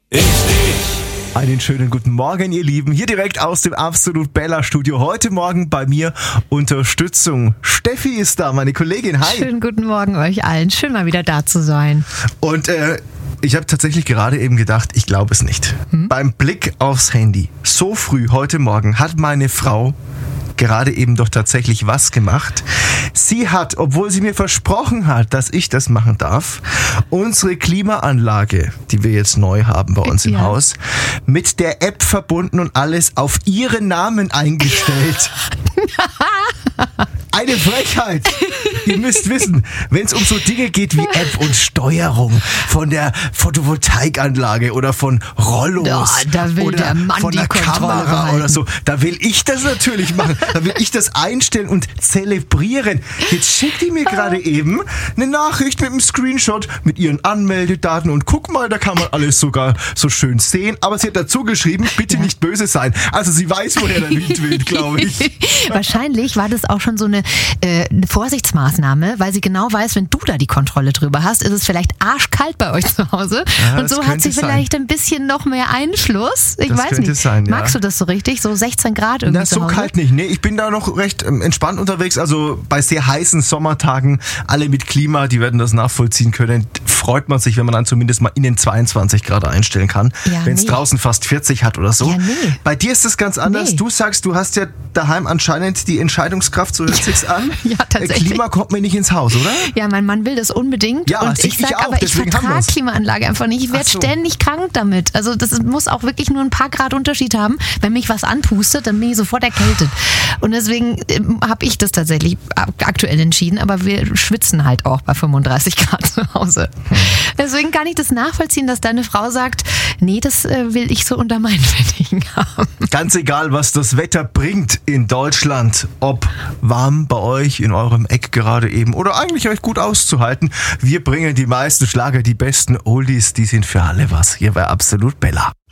Einen schönen guten Morgen, ihr Lieben. Hier direkt aus dem Absolut Bella Studio. Heute Morgen bei mir Unterstützung. Steffi ist da, meine Kollegin. Hi. Schönen guten Morgen euch allen. Schön mal wieder da zu sein. Und ich habe tatsächlich gerade eben gedacht, ich glaube es nicht. Beim Blick aufs Handy, so früh heute Morgen, hat meine Frau gerade eben doch tatsächlich was gemacht. Sie hat, obwohl sie mir versprochen hat, dass ich das machen darf, unsere Klimaanlage, die wir jetzt neu haben bei uns im Haus, mit der App verbunden und alles auf ihren Namen eingestellt. Eine Frechheit. Ihr müsst wissen, wenn es um so Dinge geht wie App und Steuerung von der Photovoltaikanlage oder von Rollos da will oder der Mann von die der Kontrolle Kamera behalten. oder so, da will ich das natürlich machen. Da will ich das einstellen und zelebrieren. Jetzt schickt die mir gerade eben eine Nachricht mit einem Screenshot mit ihren Anmeldedaten und guck mal, da kann man alles sogar so schön sehen. Aber sie hat dazu geschrieben, bitte nicht böse sein. Also sie weiß, woher der Wind weht, glaube ich. Wahrscheinlich war das auch schon so eine Vorsichtsmaßnahme, weil sie genau weiß, wenn du da die Kontrolle drüber hast, ist es vielleicht arschkalt bei euch zu Hause. Ja, und so hat sie vielleicht ein bisschen noch mehr Einfluss. Ich weiß nicht. Sein, ja. Magst du das so richtig? So 16 Grad irgendwie Na, zu so Hause? kalt nicht. Nee, ich bin da noch recht entspannt unterwegs. Also bei sehr heißen Sommertagen, alle mit Klima, die werden das nachvollziehen können. Freut man sich, wenn man dann zumindest mal in den 22 Grad einstellen kann. Ja, wenn es draußen fast 40 hat oder so. Ja, nee. Bei dir ist das ganz anders. Nee. Du sagst, du hast ja daheim anscheinend die Entscheidungskraft, so hört sich's an. Ja, tatsächlich. Klima kommt mir nicht ins Haus, oder? Ja, mein Mann will das unbedingt. Ja, und ich sage aber, ich vertrage Klimaanlage einfach nicht. Ich werde ständig krank damit. Also das muss auch wirklich nur ein paar Grad Unterschied haben. Wenn mich was anpustet, dann bin ich sofort erkältet. Und deswegen habe ich das tatsächlich aktuell entschieden. Aber wir schwitzen halt auch bei 35 Grad zu Hause. Deswegen kann ich das nachvollziehen, dass deine Frau sagt, nee, das will ich so unter meinen Fittichen haben. Ganz egal, was das Wetter bringt in Deutschland, ob warm bei euch in eurem Eck gerade eben oder eigentlich recht gut auszuhalten. Wir bringen die meisten Schlager, die besten Oldies, die sind für alle was. Hier bei Absolut Bella.